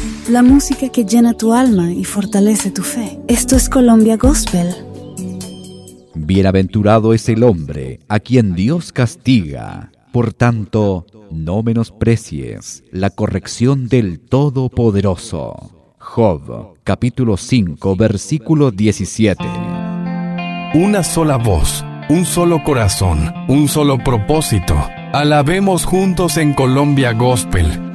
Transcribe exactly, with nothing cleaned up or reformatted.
la música que llena tu alma y fortalece tu fe. Esto es Colombia Gospel. Bienaventurado es el hombre a quien Dios castiga. Por tanto, no menosprecies la corrección del Todopoderoso. Job, capítulo cinco, versículo diecisiete. Una sola voz, un solo corazón, un solo propósito. Alabemos juntos en Colombia Gospel.